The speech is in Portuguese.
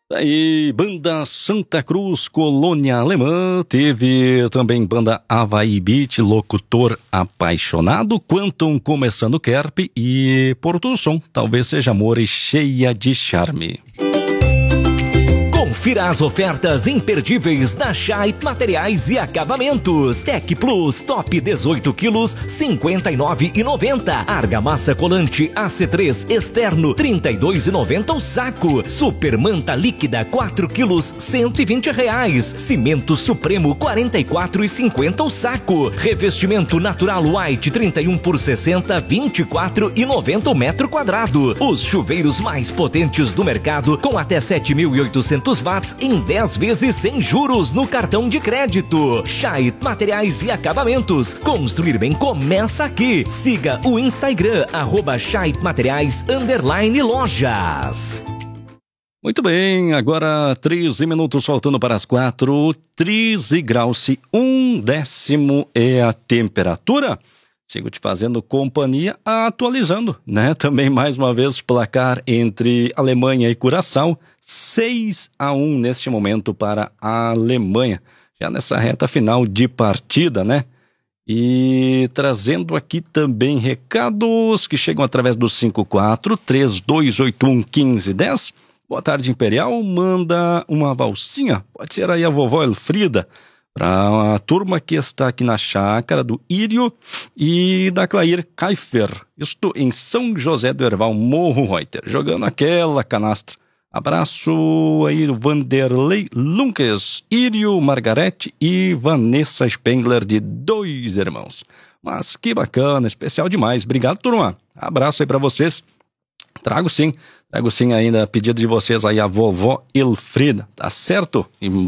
Aí, banda Santa Cruz, Colônia Alemã, teve também banda Havaí Beat, Locutor Apaixonado, Quantum Começando Kerp e Porto do Som, Talvez Seja Amor e Cheia de Charme. Confira as ofertas imperdíveis da Scheidt Materiais e Acabamentos. Tec Plus Top 18 quilos, R$ 59,90. Argamassa colante AC3 externo, R$ 32,90 o saco. Super manta líquida 4 quilos, R$ 120. Cimento Supremo, R$ 44,50 o saco. Revestimento natural white 31 por 60, R$ 24,90 o metro quadrado. Os chuveiros mais potentes do mercado, com até 7.800 watts em 10 vezes sem juros no cartão de crédito. Scheidt Materiais e Acabamentos. Construir bem começa aqui. Siga o Instagram, @ScheidtMateriais_lojas. Muito bem, agora 13 minutos faltando para as 4, 13 graus e 1/10 é a temperatura. Sigo te fazendo companhia, atualizando, né? Também mais uma vez placar entre Alemanha e Curaçao, 6-1 neste momento para a Alemanha, já nessa reta final de partida, né? E trazendo aqui também recados que chegam através do 54-3281-1510. Boa tarde, Imperial, manda uma valsinha, pode ser aí a vovó Elfrida, para a turma que está aqui na chácara do Írio e da Clair Kaifer. Estou em São José do Herval, Morro Reuter, jogando aquela canastra. Abraço aí, Vanderlei Lunkes, Írio, Margarete e Vanessa Spengler, de Dois Irmãos. Mas que bacana, especial demais. Obrigado, turma. Abraço aí para vocês. Trago sim ainda a pedido de vocês aí a vovó Elfrida, tá certo? E